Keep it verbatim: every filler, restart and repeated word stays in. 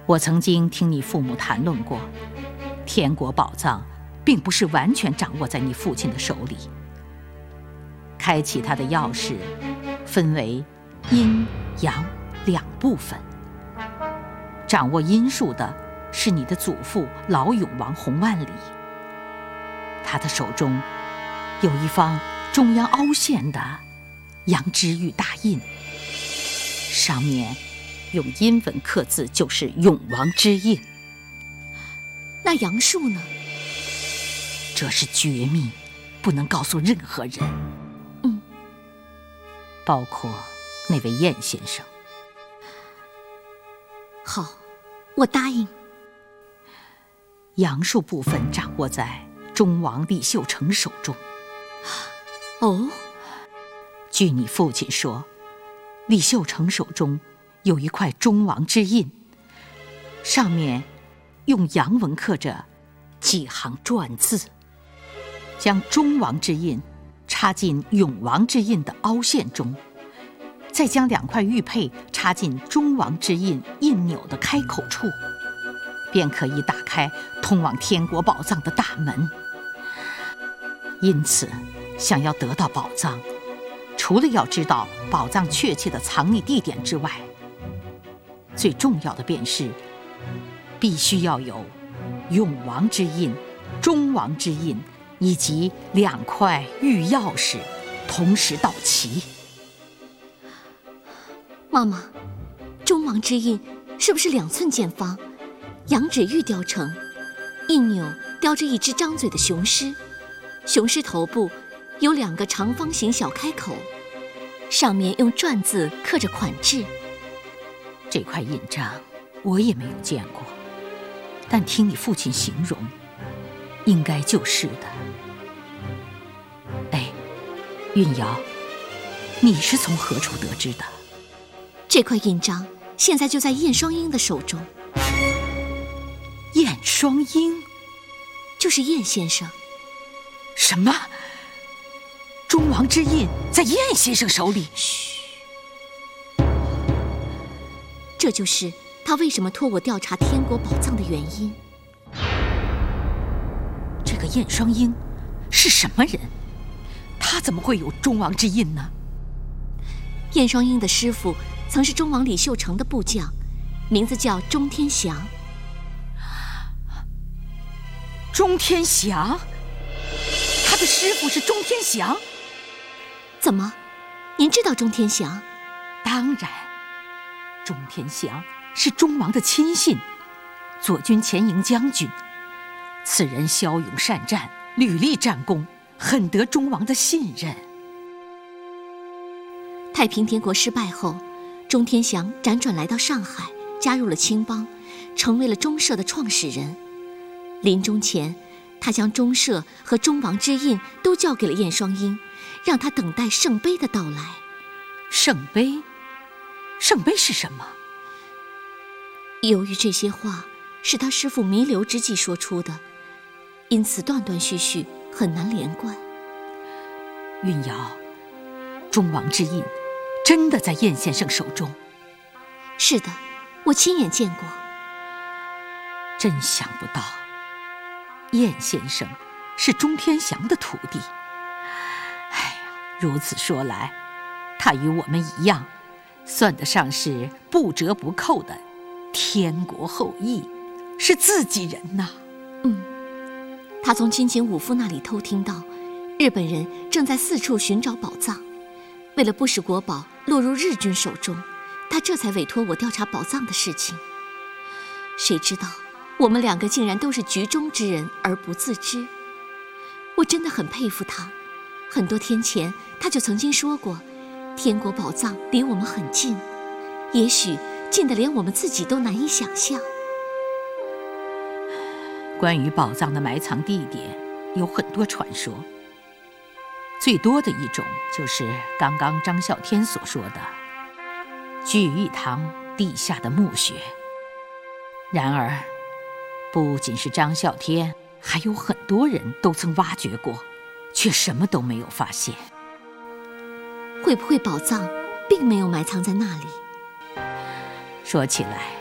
我曾经听你父母谈论过，天国宝藏并不是完全掌握在你父亲的手里。开启它的钥匙分为阴阳两部分，掌握阴数的是你的祖父老永王洪万里，他的手中有一方中央凹陷的羊脂玉大印，上面用阴文刻字就是永王之印。 那阳数呢？ 这是绝密，不能告诉任何人。 嗯， 包括那位晏先生。 好，我答应。 阳数部分掌握在忠王李秀成手中。 哦， 据你父亲说，李秀成手中有一块忠王之印，上面用阳文刻着几行篆字，将忠王之印插进永王之印的凹陷中，再将两块玉佩插进忠王之印印钮的开口处，便可以打开通往天国宝藏的大门。因此，想要得到宝藏，除了要知道宝藏确切的藏匿地点之外，最重要的便是必须要有永王之印、忠王之印以及两块玉钥匙同时到齐。 妈妈，忠王之印是不是两寸见方，羊脂玉雕成，印钮雕着一只张嘴的雄狮，雄狮头部有两个长方形小开口，上面用篆字刻着款制。 这块印章我也没有见过，但听你父亲形容，应该就是的。哎，运瑶，你是从何处得知的？ 这块印章现在就在晏双英的手中。 晏双英？ 就是晏先生。 什么？忠王之印在晏先生手里？ 嘘，这就是他为什么托我调查天国宝藏的原因。 这个晏双英是什么人？他怎么会有忠王之印呢？ 晏双英的师父曾是忠王李秀成的部将，名字叫钟天祥。 钟天祥？他的师父是钟天祥？ 怎么，您知道钟天祥？ 当然，钟天祥是忠王的亲信，左军前营将军。此人骁勇善战，屡立战功，很得忠王的信任。 太平天国失败后，钟天祥辗转来到上海，加入了青帮，成为了钟社的创始人。临终前，他将钟社和忠王之印都交给了晏双英，让他等待圣杯的到来。 圣杯？圣杯是什么？ 由于这些话是他师父弥留之际说出的，因此断断续续，很难连贯。 运瑶，忠王之印真的在晏先生手中？ 是的，我亲眼见过。 真想不到，晏先生是钟天祥的徒弟。哎呀，如此说来，他与我们一样，算得上是不折不扣的天国后裔，是自己人呐。 嗯，他从金井武夫那里偷听到，日本人正在四处寻找宝藏，为了不使国宝落入日军手中，他这才委托我调查宝藏的事情。谁知道我们两个竟然都是局中之人而不自知。我真的很佩服他，很多天前他就曾经说过，天国宝藏离我们很近，也许近得连我们自己都难以想象。 关于宝藏的埋藏地点有很多传说，最多的一种就是刚刚张啸天所说的聚义堂地下的墓穴。然而不仅是张啸天，还有很多人都曾挖掘过，却什么都没有发现。 会不会宝藏并没有埋藏在那里？ 说起来